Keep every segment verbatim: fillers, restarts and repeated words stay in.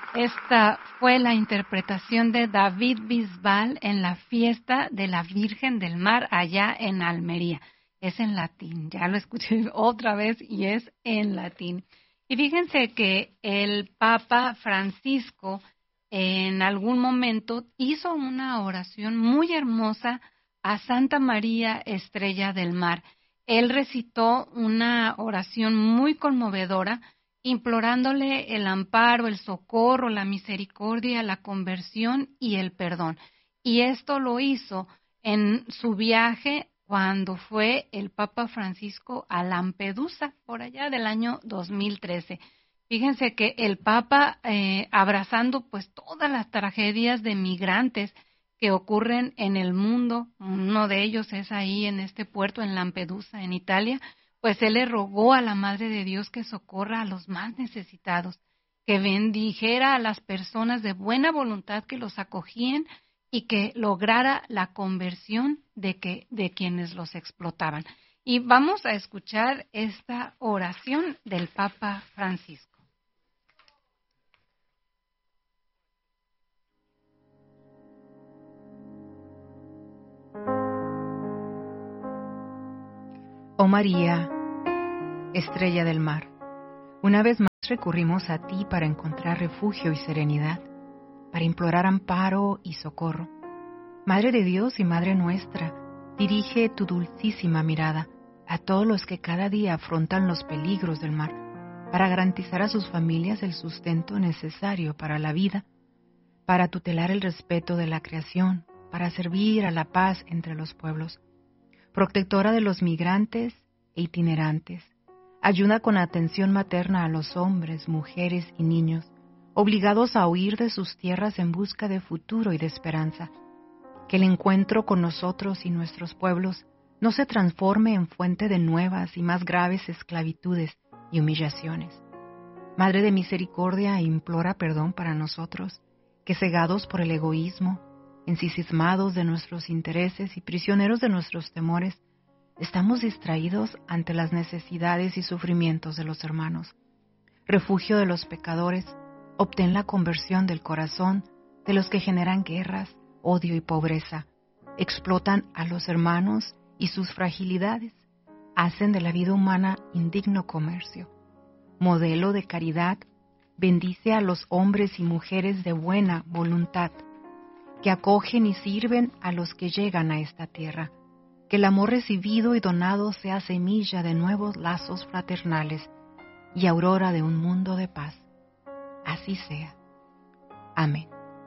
Esta fue la interpretación de David Bisbal en la fiesta de la Virgen del Mar allá en Almería. Es en latín, ya lo escuché otra vez y es en latín. Y fíjense que el Papa Francisco en algún momento hizo una oración muy hermosa a Santa María Estrella del Mar. Él recitó una oración muy conmovedora, implorándole el amparo, el socorro, la misericordia, la conversión y el perdón. Y esto lo hizo en su viaje cuando fue el Papa Francisco a Lampedusa, por allá del año dos mil trece. Fíjense que el Papa, eh, abrazando pues todas las tragedias de migrantes que ocurren en el mundo, uno de ellos es ahí en este puerto en Lampedusa, en Italia, pues él le rogó a la Madre de Dios que socorra a los más necesitados, que bendijera a las personas de buena voluntad que los acogían y que lograra la conversión de que de quienes los explotaban. Y vamos a escuchar esta oración del Papa Francisco. Oh María, estrella del mar, una vez más recurrimos a ti para encontrar refugio y serenidad, para implorar amparo y socorro. Madre de Dios y Madre nuestra, dirige tu dulcísima mirada a todos los que cada día afrontan los peligros del mar, para garantizar a sus familias el sustento necesario para la vida, para tutelar el respeto de la creación, para servir a la paz entre los pueblos. Protectora de los migrantes e itinerantes, ayuda con atención materna a los hombres, mujeres y niños, obligados a huir de sus tierras en busca de futuro y de esperanza. Que el encuentro con nosotros y nuestros pueblos no se transforme en fuente de nuevas y más graves esclavitudes y humillaciones. Madre de misericordia, implora perdón para nosotros, que cegados por el egoísmo, ensimismados de nuestros intereses y prisioneros de nuestros temores, estamos distraídos ante las necesidades y sufrimientos de los hermanos. Refugio de los pecadores, obtén la conversión del corazón de los que generan guerras, odio y pobreza, explotan a los hermanos y sus fragilidades, hacen de la vida humana indigno comercio. Modelo de caridad, bendice a los hombres y mujeres de buena voluntad, que acogen y sirven a los que llegan a esta tierra. Que el amor recibido y donado sea semilla de nuevos lazos fraternales y aurora de un mundo de paz. Así sea. Amén.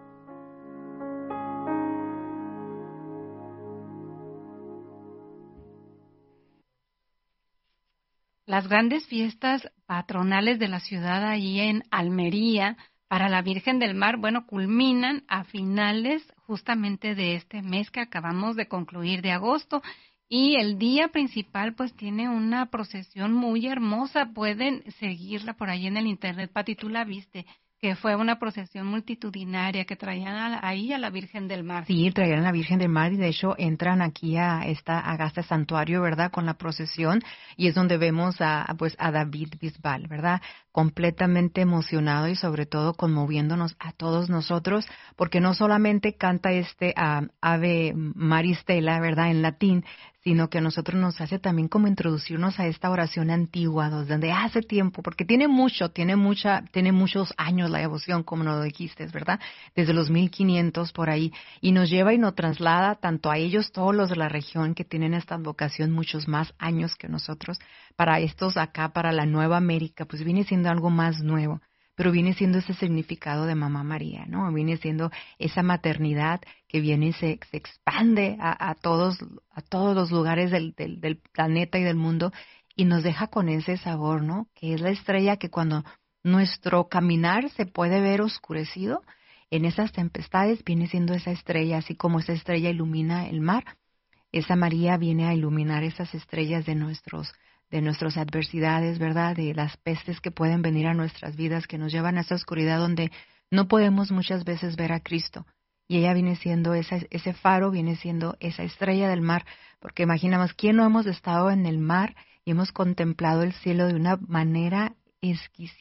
Las grandes fiestas patronales de la ciudad allí en Almería para la Virgen del Mar, bueno, culminan a finales justamente de este mes que acabamos de concluir de agosto. Y el día principal pues tiene una procesión muy hermosa, pueden seguirla por ahí en el internet. Pati, tú la viste, que fue una procesión multitudinaria que traían a la, ahí a la Virgen del Mar. Sí, traían a la Virgen del Mar y de hecho entran aquí a esta a este santuario, ¿verdad? Con la procesión y es donde vemos a pues a David Bisbal, ¿verdad? Completamente emocionado y sobre todo conmoviéndonos a todos nosotros, porque no solamente canta este uh, Ave Maristela, ¿verdad? En latín, sino que a nosotros nos hace también como introducirnos a esta oración antigua, donde hace tiempo, porque tiene mucho, tiene mucha, tiene muchos años la devoción, como nos lo dijiste, ¿verdad? Desde los mil quinientos por ahí, y nos lleva y nos traslada tanto a ellos, todos los de la región que tienen esta vocación muchos más años que nosotros, para estos acá, para la Nueva América, pues viene siendo algo más nuevo. Pero viene siendo ese significado de Mamá María, ¿no? Viene siendo esa maternidad que viene y se, se expande a, a todos a todos los lugares del, del, del planeta y del mundo y nos deja con ese sabor, ¿no? Que es la estrella que cuando nuestro caminar se puede ver oscurecido, en esas tempestades viene siendo esa estrella, así como esa estrella ilumina el mar, esa María viene a iluminar esas estrellas de nuestros de nuestras adversidades, ¿verdad? De las pestes que pueden venir a nuestras vidas, que nos llevan a esa oscuridad donde no podemos muchas veces ver a Cristo. Y ella viene siendo esa, ese faro, viene siendo esa estrella del mar, porque imaginamos, ¿quién no hemos estado en el mar y hemos contemplado el cielo de una manera exquisita?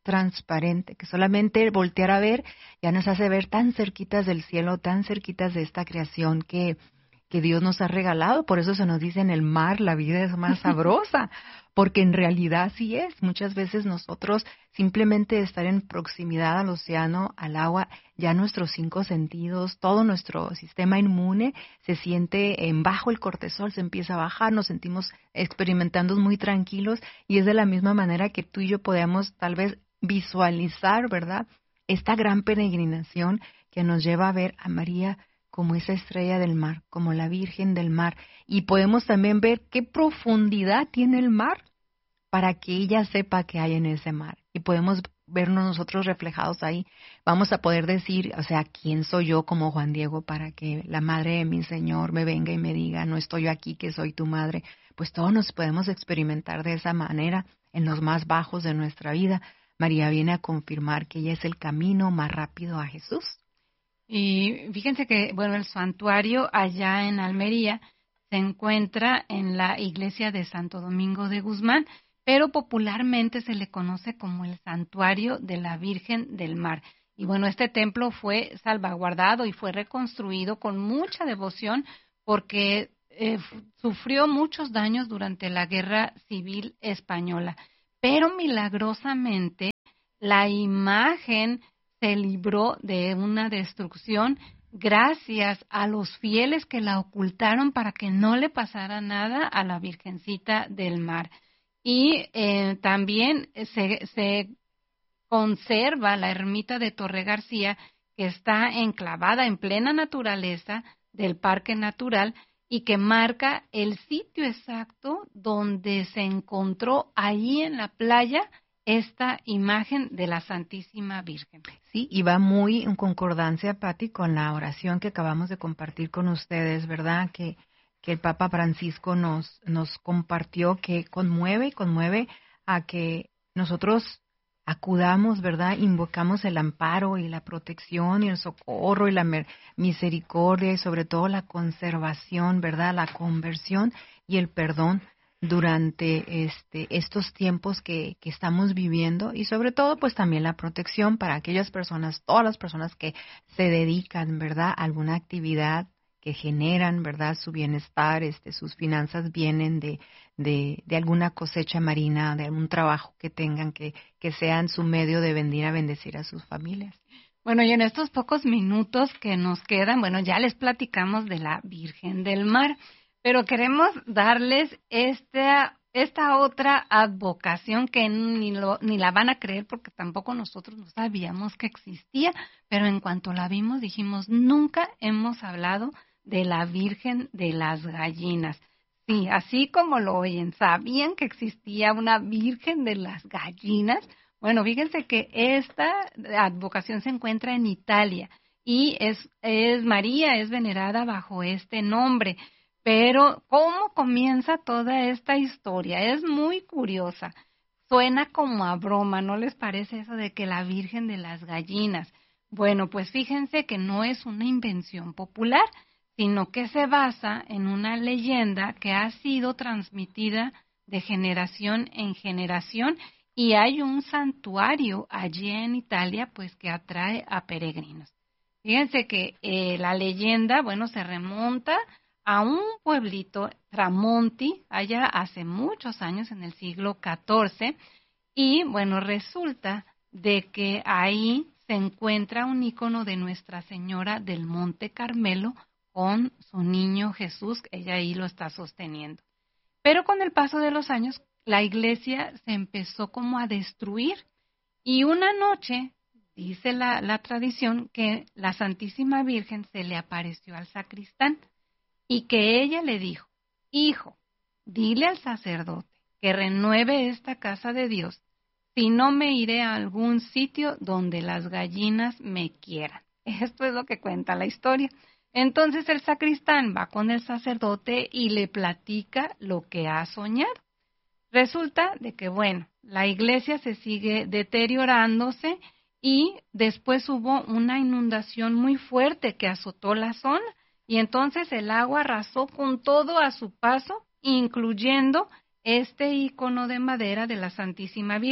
transparente, que solamente voltear a ver ya nos hace ver tan cerquitas del cielo, tan cerquitas de esta creación que, que Dios nos ha regalado. Por eso se nos dice en el mar la vida es más sabrosa, porque en realidad sí es. Muchas veces nosotros simplemente estar en proximidad al océano, al agua, ya nuestros cinco sentidos, todo nuestro sistema inmune se siente en bajo, el cortisol se empieza a bajar, nos sentimos experimentando muy tranquilos, y es de la misma manera que tú y yo podemos tal vez visualizar, ¿verdad?, esta gran peregrinación que nos lleva a ver a María como esa estrella del mar, como la Virgen del mar. Y podemos también ver qué profundidad tiene el mar para que ella sepa qué hay en ese mar. Y podemos vernos nosotros reflejados ahí. Vamos a poder decir, o sea, ¿quién soy yo como Juan Diego para que la madre de mi Señor me venga y me diga, no estoy yo aquí, que soy tu madre? Pues todos nos podemos experimentar de esa manera en los más bajos de nuestra vida. María viene a confirmar que ella es el camino más rápido a Jesús. Y fíjense que, bueno, el santuario allá en Almería se encuentra en la iglesia de Santo Domingo de Guzmán, pero popularmente se le conoce como el Santuario de la Virgen del Mar. Y bueno, este templo fue salvaguardado y fue reconstruido con mucha devoción porque eh, sufrió muchos daños durante la Guerra Civil Española. Pero milagrosamente la imagen se libró de una destrucción gracias a los fieles que la ocultaron para que no le pasara nada a la Virgencita del Mar. Y eh, también se, se conserva la ermita de Torre García, que está enclavada en plena naturaleza del Parque Natural y que marca el sitio exacto donde se encontró ahí en la playa esta imagen de la Santísima Virgen. Sí, y va muy en concordancia, Patti, con la oración que acabamos de compartir con ustedes, ¿verdad? Que, que el Papa Francisco nos, nos compartió, que conmueve y conmueve a que nosotros acudamos, ¿verdad? Invocamos el amparo y la protección y el socorro y la mer- misericordia y sobre todo la conservación, ¿verdad? La conversión y el perdón durante este, estos tiempos que, que estamos viviendo, y sobre todo pues también la protección para aquellas personas, todas las personas que se dedican, ¿verdad?, a alguna actividad que generan, ¿verdad?, su bienestar, este, sus finanzas vienen de, de, de alguna cosecha marina, de algún trabajo que tengan, que, que sean su medio de venir a bendecir a sus familias. Bueno, y en estos pocos minutos que nos quedan, bueno, ya les platicamos de la Virgen del Mar, pero queremos darles esta, esta otra advocación que ni, lo, ni la van a creer porque tampoco nosotros no sabíamos que existía, pero en cuanto la vimos dijimos, nunca hemos hablado de la Virgen de las Gallinas. Sí, así como lo oyen, ¿sabían que existía una Virgen de las Gallinas? Bueno, fíjense que esta advocación se encuentra en Italia y es, es María, es venerada bajo este nombre. Pero, ¿cómo comienza toda esta historia? Es muy curiosa. Suena como a broma, ¿no les parece eso de que la Virgen de las Gallinas? Bueno, pues fíjense que no es una invención popular, sino que se basa en una leyenda que ha sido transmitida de generación en generación y hay un santuario allí en Italia, pues que atrae a peregrinos. Fíjense que eh, la leyenda, bueno, se remonta a un pueblito, Tramonti, allá hace muchos años, en el siglo catorce, y bueno, resulta de que ahí se encuentra un ícono de Nuestra Señora del Monte Carmelo con su niño Jesús, ella ahí lo está sosteniendo. Pero con el paso de los años, la iglesia se empezó como a destruir, y una noche, dice la, la tradición, que la Santísima Virgen se le apareció al sacristán, y que ella le dijo, hijo, dile al sacerdote que renueve esta casa de Dios, si no me iré a algún sitio donde las gallinas me quieran. Esto es lo que cuenta la historia. Entonces el sacristán va con el sacerdote y le platica lo que ha soñado. Resulta de que, bueno, la iglesia se sigue deteriorándose y después hubo una inundación muy fuerte que azotó la zona. Y entonces el agua arrasó con todo a su paso, incluyendo este ícono de madera de la Santísima Virgen,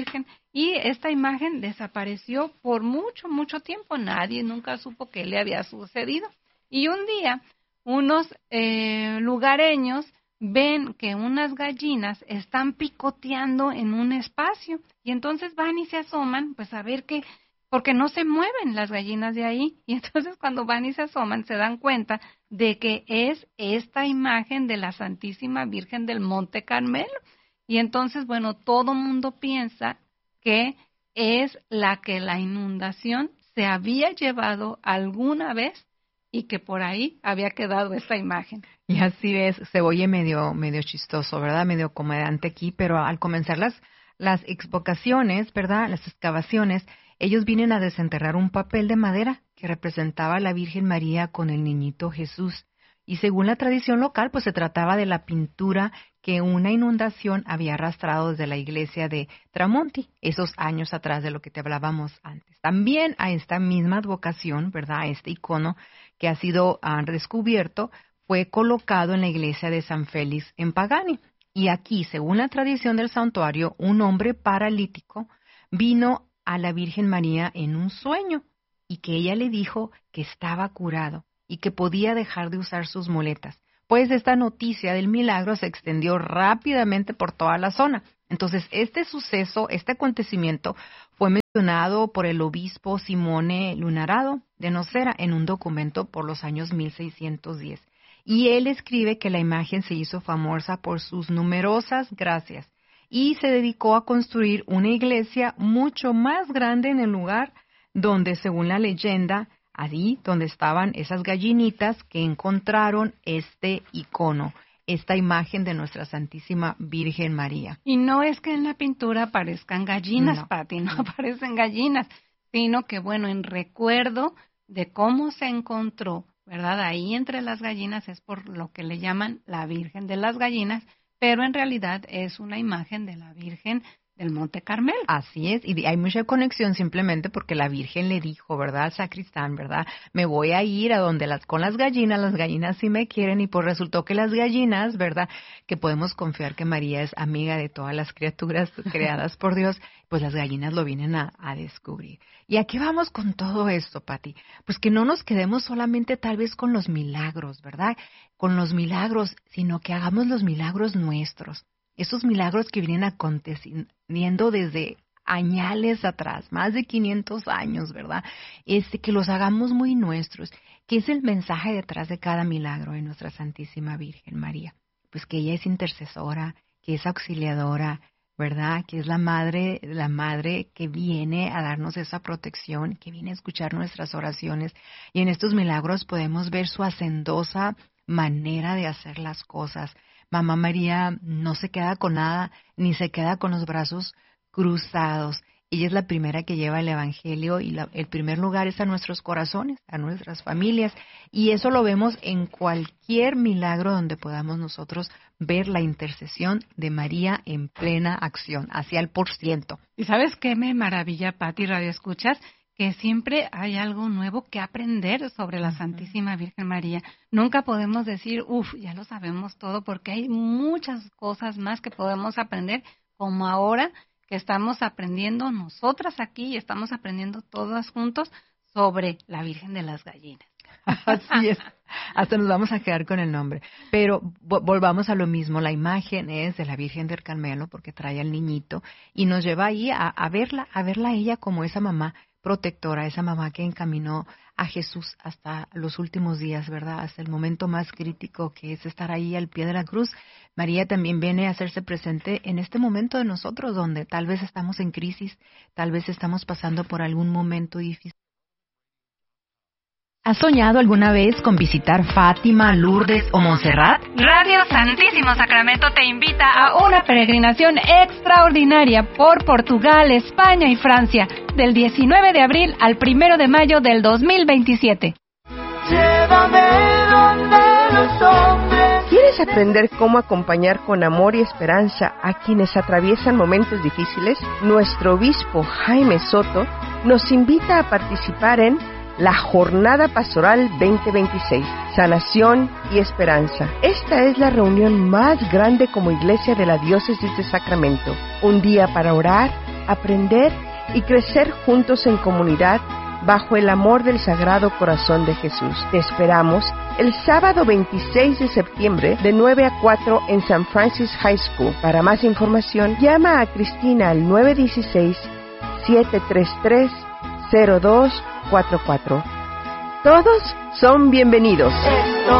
y esta imagen desapareció por mucho, mucho tiempo. Nadie nunca supo qué le había sucedido. Y un día, unos eh, lugareños ven que unas gallinas están picoteando en un espacio y entonces van y se asoman pues a ver qué, porque no se mueven las gallinas de ahí, y entonces cuando van y se asoman se dan cuenta de que es esta imagen de la Santísima Virgen del Monte Carmelo. Y entonces, bueno, todo mundo piensa que es la que la inundación se había llevado alguna vez y que por ahí había quedado esta imagen. Y así es, se oye medio, medio chistoso, ¿verdad? Medio comediante aquí, pero al comenzar las, las exvocaciones, ¿verdad? Las excavaciones, ellos vienen a desenterrar un papel de madera que representaba a la Virgen María con el niñito Jesús. Y según la tradición local, pues se trataba de la pintura que una inundación había arrastrado desde la iglesia de Tramonti, esos años atrás de lo que te hablábamos antes. También a esta misma advocación, ¿verdad? A este icono que ha sido uh, descubierto, fue colocado en la iglesia de San Félix en Pagani. Y aquí, según la tradición del santuario, un hombre paralítico vino a la Virgen María en un sueño y que ella le dijo que estaba curado y que podía dejar de usar sus muletas. Pues esta noticia del milagro se extendió rápidamente por toda la zona. Entonces, este suceso, este acontecimiento, fue mencionado por el obispo Simone Lunarado de Nocera en un documento por los años mil seiscientos diez. Y él escribe que la imagen se hizo famosa por sus numerosas gracias y se dedicó a construir una iglesia mucho más grande en el lugar donde, según la leyenda, allí donde estaban esas gallinitas que encontraron este icono, esta imagen de nuestra Santísima Virgen María. Y no es que en la pintura aparezcan gallinas, No. Pati, no aparecen gallinas, sino que, bueno, en recuerdo de cómo se encontró, ¿verdad? Ahí entre las gallinas es por lo que le llaman la Virgen de las Gallinas, pero en realidad es una imagen de la Virgen del Monte Carmelo. Así es, y hay mucha conexión simplemente porque la Virgen le dijo, ¿verdad?, al sacristán, ¿verdad?, me voy a ir a donde las con las gallinas, las gallinas sí me quieren, y pues resultó que las gallinas, ¿verdad?, que podemos confiar que María es amiga de todas las criaturas creadas por Dios, pues las gallinas lo vienen a, a descubrir. ¿Y a qué vamos con todo esto, Pati? Pues que no nos quedemos solamente tal vez con los milagros, ¿verdad?, con los milagros, sino que hagamos los milagros nuestros. Esos milagros que vienen aconteciendo desde añales atrás, más de quinientos años, ¿verdad? Este, que los hagamos muy nuestros. ¿Qué es el mensaje detrás de cada milagro de nuestra Santísima Virgen María? Pues que ella es intercesora, que es auxiliadora, ¿verdad? Que es la madre, la madre que viene a darnos esa protección, que viene a escuchar nuestras oraciones. Y en estos milagros podemos ver su hacendosa manera de hacer las cosas. Mamá María no se queda con nada, ni se queda con los brazos cruzados. Ella es la primera que lleva el Evangelio y la, el primer lugar es a nuestros corazones, a nuestras familias. Y eso lo vemos en cualquier milagro donde podamos nosotros ver la intercesión de María en plena acción, hacia el por ciento. ¿Y sabes qué me maravilla, Pati, Radio Escuchas? Que siempre hay algo nuevo que aprender sobre la Santísima Virgen María. Nunca podemos decir, uff, ya lo sabemos todo, porque hay muchas cosas más que podemos aprender, como ahora que estamos aprendiendo nosotras aquí y estamos aprendiendo todas juntos sobre la Virgen de las Gallinas. Así es, hasta nos vamos a quedar con el nombre. Pero volvamos a lo mismo, la imagen es de la Virgen del Carmelo porque trae al niñito y nos lleva ahí a, a verla, a verla a ella como esa mamá protectora, esa mamá que encaminó a Jesús hasta los últimos días, ¿verdad? Hasta el momento más crítico que es estar ahí al pie de la cruz. María también viene a hacerse presente en este momento de nosotros donde tal vez estamos en crisis, tal vez estamos pasando por algún momento difícil. ¿Has soñado alguna vez con visitar Fátima, Lourdes o Montserrat? Radio Santísimo Sacramento te invita a una peregrinación extraordinaria por Portugal, España y Francia, del diecinueve de abril al primero de mayo del dos mil veintisiete. Llévame donde los hombres. ¿Quieres aprender cómo acompañar con amor y esperanza a quienes atraviesan momentos difíciles? Nuestro obispo Jaime Soto nos invita a participar en la Jornada Pastoral veinte veintiséis, Sanación y Esperanza. Esta es la reunión más grande como iglesia de la diócesis de Sacramento. Un día para orar, aprender y crecer juntos en comunidad bajo el amor del Sagrado Corazón de Jesús. Te esperamos el sábado veintiséis de septiembre de nueve a cuatro en San Francis High School. Para más información, llama a Cristina al nueve uno seis, siete tres tres, cero dos cuatro cuatro. Todos son bienvenidos. Esto